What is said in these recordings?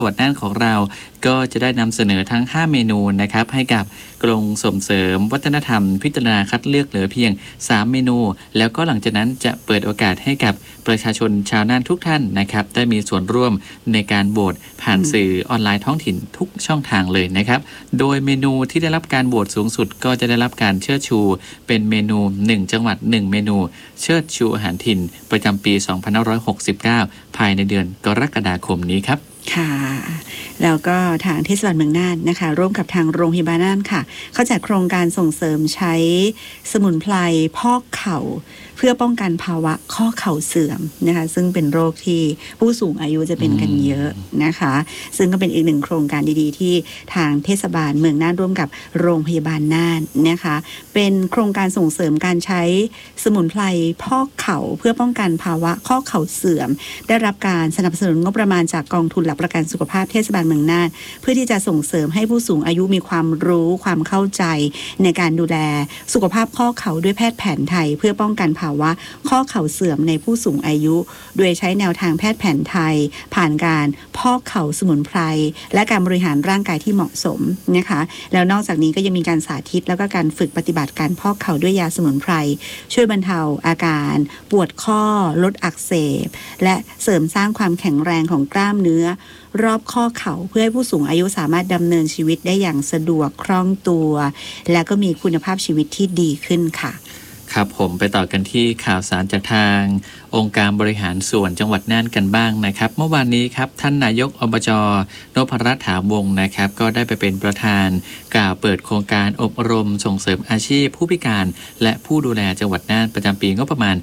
จังหวัดน่านของเราก็จะได้นำเสนอทั้ง5เมนูนะครับให้กับกรมส่งเสริมวัฒนธรรมพิจารณาคัดเลือกเหลือเพียง3เมนูแล้วก็หลังจากนั้นจะเปิดโอกาสให้กับประชาชนชาวน่านทุกท่านนะครับได้มีส่วนร่วมในการโหวตผ่านสื่อออนไลน์ท้องถิ่นทุกช่องทางเลยนะครับโดยเมนูที่ได้รับการโหวตสูงสุดก็จะได้รับการเชิดชูเป็นเมนู1จังหวัด1เมนูเชิดชูอาหารถิ่นประจำปี2569ภายในเดือนกรกฎาคมนี้ครับค่ะแล้วก็ทางเทศบาลเมืองน่านนะคะร่วมกับทางโรงพยาบาลน่านค่ะเขาจัดโครงการส่งเสริมใช้สมุนไพรพอกเข่าเพื่อป้องกันภาวะข้อเข่าเสื่อมนะคะซึ่งเป็นโรคที่ผู้สูงอายุจะเป็นกันเยอะนะคะซึ่งก็เป็นอีกหนึ่งโครงการดีๆที่ทางเทศบาลเมืองน่านร่วมกับโรงพยาบาลน่านนะคะเป็นโครงการส่งเสริมการใช้สมุนไพรพอกเข่าเพื่อป้องกันภาวะข้อเข่าเสื่อมได้รับการสนับสนุนงบประมาณจากกองทุนหลักประกันสุขภาพเทศบาลเมืองน่านเพื่อที่จะส่งเสริมให้ผู้สูงอายุมีความรู้ความเข้าใจในการดูแลสุขภาพข้อเข่าด้วยแพทย์แผนไทยเพื่อป้องกันภาวะข้อเข่าเสื่อมในผู้สูงอายุโดยใช้แนวทางแพทย์แผนไทยผ่านการพอกเข่าสมุนไพรและการบริหารร่างกายที่เหมาะสมนะคะแล้วนอกจากนี้ก็ยังมีการสาธิตแล้วก็การฝึกปฏิบัติการพอกเข่าด้วยยาสมุนไพรช่วยบรรเทาอาการปวดข้อลดอักเสบและเสริมสร้างความแข็งแรงของกล้ามเนื้อรอบข้อเข่าเพื่อให้ผู้สูงอายุสามารถดำเนินชีวิตได้อย่างสะดวกคล่องตัวและก็มีคุณภาพชีวิตที่ดีขึ้นค่ะครับผมไปต่อกันที่ข่าวสารจากทางองค์การบริหารส่วนจังหวัดน่านกันบ้างนะครับเมื่อวานนี้ครับท่านนายกอบจ.นพรัตน์ถาวงศ์นะครับก็ได้ไปเป็นประธานกล่าวเปิดโครงการอบรมส่งเสริมอาชีพผู้พิการและผู้ดูแลจังหวัดน่านประจำปีงบประมาณ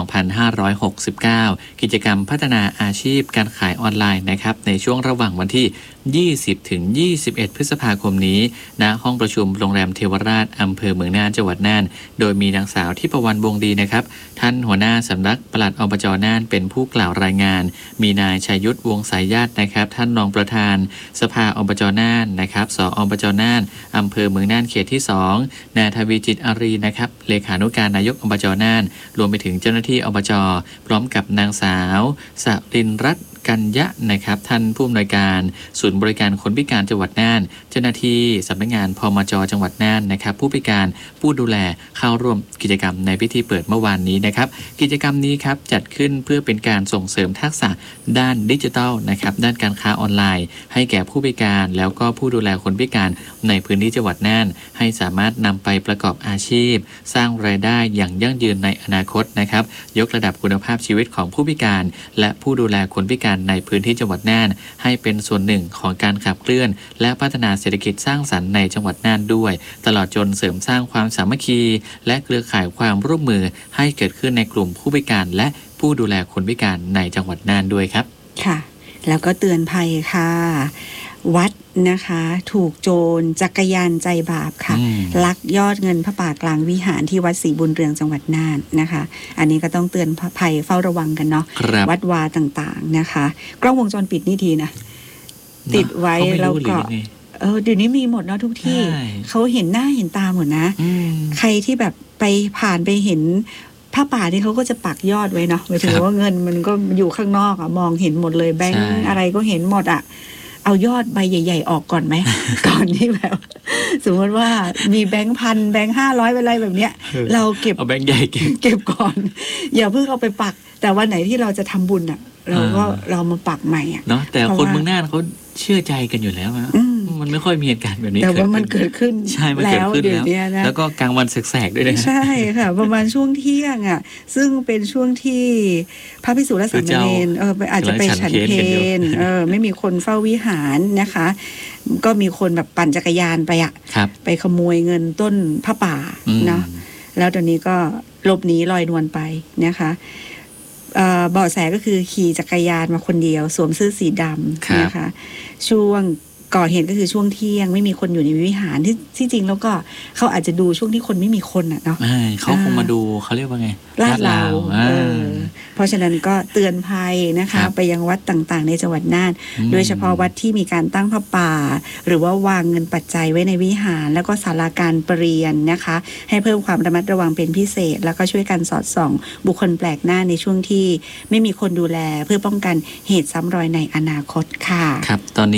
2569กิจกรรมพัฒนาอาชีพการขายออนไลน์นะครับในช่วงระหว่างวันที่20 ถึง 21 พฤษภาคมนี้ณห้องประชุมโรงแรมเทวราชอำเภอเมืองน่านจังหวัดน่านโดยมีนางสาวทิพวรรณวงศ์ดีนะครับท่านหัวหน้าสำนักปลัดอบจ.น่านเป็นผู้กล่าวรายงานมีนายชัยยุทธวงศ์สายญาตินะครับท่านรองประธานสภาอบจ.น่านนะครับสอบจ.น่านอำเภอเมืองน่านเขตที่2นายทวีจิตอารีนะครับเลขานุการนายกอบจ.น่านรวมไปถึงเจ้าหน้าที่อบจ.พร้อมกับนางสาวสรินรัตน์กัญญะนะครับท่านผู้อำนวยการศูนย์บริการคนพิการจังหวัดน่านเจ้าหน้าที่สำนักงานพมจ.จังหวัดน่านนะครับผู้พิการผู้ดูแลเข้าร่วมกิจกรรมในพิธีเปิดเมื่อวานนี้นะครับกิจกรรมนี้ครับจัดขึ้นเพื่อเป็นการส่งเสริมทักษะด้านดิจิทัลนะครับด้านการค้าออนไลน์ให้แก่ผู้พิการแล้วก็ผู้ดูแลคนพิการในพื้นที่จังหวัดน่านให้สามารถนำไปประกอบอาชีพสร้างรายได้อย่างยั่งยืนในอนาคตนะครับยกระดับคุณภาพชีวิตของผู้พิการและผู้ดูแลคนพิการในพื้นที่จังหวัดน่านให้เป็นส่วนหนึ่งของการขับเคลื่อนและพัฒนาเศรษฐกิจสร้างสรรค์ในจังหวัดน่านด้วยตลอดจนเสริมสร้างความสามัคคีและเครือข่ายความร่วมมือให้เกิดขึ้นในกลุ่มผู้พิการและผู้ดูแลคนพิการในจังหวัดน่านด้วยครับค่ะแล้วก็เตือนภัยค่ะวัดนะคะถูกโจรจักรยานใจบาปค่ะลักยอดเงินพระป่ากลางวิหารที่วัดศรีบุญเรืองจังหวัดน่านนะคะอันนี้ก็ต้องเตือนภัยเฝ้าระวังกันเนาะวัดวาต่างๆนะคะกล้องวงจรปิดนี่ทีนะติดไว้แล้วก็เดี๋ยวนี้มีหมดเนาะทุกที่เขาเห็นหน้าเห็นตาหมดนะใครที่แบบไปผ่านไปเห็นผ้าป่าที่เขาก็จะปักยอดไว้เนาะหมายถึงว่าเงินมันก็อยู่ข้างนอกอะมองเห็นหมดเลยแบงค์อะไรก็เห็นหมดอะเอายอดใบใหญ่ๆออกก่อนไหม ก่อนที่แบบสมมติว่ามีแบงค์พันแบงค์500เป็นอะไรแบบเนี้ยเราเก็บเอาแบงค์ใหญ่เก็บก่อนอย่าเพิ่งเอาไปปักแต่วันไหนที่เราจะทำบุญอะเรามาปักใหม่อะเนาะแต่คนเมืองน่านเขาเชื่อใจกันอยู่แล้วนะมันไม่ค่อยมีเหตุการณ์แบบนี้แต่ว่ามันเกิดขึ้นใช่มันเกิดขึ้นแล้วแล้วก็กลางวันแสกๆด้วยนะใช่ค่ะประมาณช่วงเที่ยงอ่ะซึ่งเป็นช่วงที่พระภิกษุและสามเณรอาจจะไปฉันเพลไม่มีคนเฝ้าวิหารนะคะก็มีคนแบบปั่นจักรยานไปอ่ะไปขโมยเงินต้นผ้าป่าเนาะแล้วตอนนี้ก็หลบหนีลอยนวลไปนะคะเบาะแสก็คือขี่จักรยานมาคนเดียวสวมเสื้อสีดำนะคะช่วงก่อเหตุก็คือช่วงเที่ยงไม่มีคนอยู่ในวิหารที่จริงแล้วก็เขาอาจจะดูช่วงที่คนไม่มีคนอ่ะเนาะเขาคงมาดูเขาเรียกว่าไงลาดเราไปเพราะฉะนั้นก็เตือนภัยนะคะครับไปยังวัดต่างๆในจังหวัดน่านอืมโดยเฉพาะวัดที่มีการตั้งผ้าป่า หรือว่าวางเงินปัจจัยไว้ในวิหารแล้วก็ศาลาการประเรียนนะคะ ให้เพิ่มความระมัดระวังเป็นพิเศษ แล้วก็ช่วยกันสอดส่องบุคคลแปลกหน้าในช่วงที่ไม่มีคนดูแลเพื่อป้องกันเหตุซ้ำรอยในอนาคตค่ะครับตอนนี้